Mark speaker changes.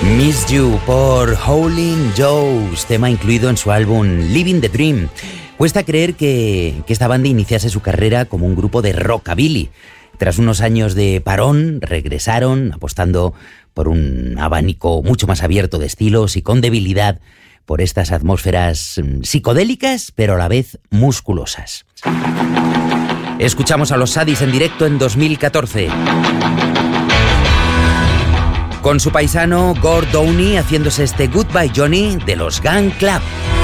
Speaker 1: Miss You por Howlin' Joe's, tema incluido en su álbum Living the Dream. Cuesta creer que esta banda iniciase su carrera como un grupo de rockabilly. Tras unos años de parón, regresaron apostando por un abanico mucho más abierto de estilos y con debilidad por estas atmósferas psicodélicas, pero a la vez musculosas. Escuchamos a los Sadis en directo en 2014. Con su paisano Gord Downie haciéndose este Goodbye Johnny de los Gun Club.